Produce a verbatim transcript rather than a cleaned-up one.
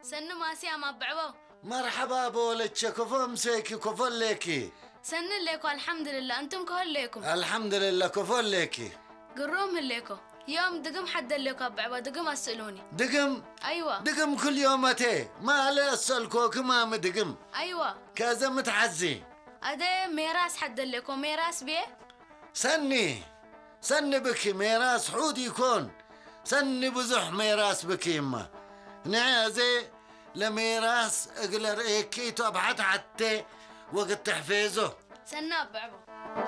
سن ماسي أما بعبو مرحبا بولتش كفو مسيكي كفو ليكي سن ليكو الحمد لله أنتم كهل ليكم الحمد لله كفو ليكي قروم ليكو يوم دقم حد ليكو بعبو دقم أسألوني دقم أيوة دقم كل يوم متى ما لا أسألكوك ما مدقم أيوة كذا متعزي أده ميراس حد ليكو ميراس بيه سني سني بكي ميراس حود يكون سني بزح ميراس بكي ما نعزي لميراس اقلر ايكي تبحث حتى وقت تحفيزه سناب بعبو